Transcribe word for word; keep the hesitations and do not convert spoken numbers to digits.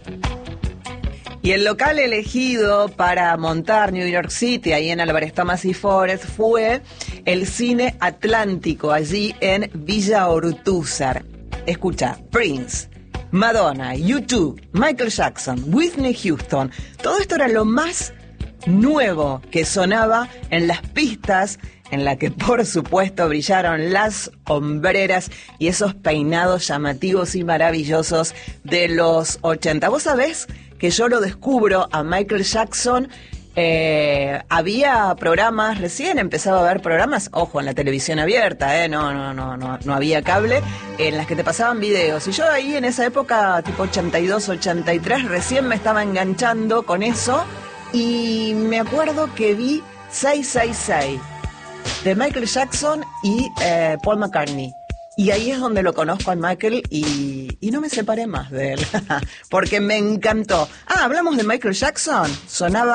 Y el local elegido para montar New York City, ahí en Álvarez Thomas y Forest, fue el Cine Atlántico, allí en Villa Ortúzar. Escucha, Prince, Madonna, U dos, Michael Jackson, Whitney Houston, todo esto era lo más nuevo que sonaba en las pistas en la que por supuesto brillaron las hombreras y esos peinados llamativos y maravillosos de los ochenta. ¿Vos sabés que yo lo descubro a Michael Jackson? Eh, había programas, recién empezaba a haber programas, ojo, en la televisión abierta, eh, no, no, no, no, no había cable, en las que te pasaban videos. Y yo ahí en esa época, tipo ochenta y dos, ochenta y tres, recién me estaba enganchando con eso. Y me acuerdo que vi seiscientos sesenta y seis de Michael Jackson y eh, Paul McCartney. Y ahí es donde lo conozco a Michael y, y no me separé más de él, porque me encantó. Ah, hablamos de Michael Jackson, sonaba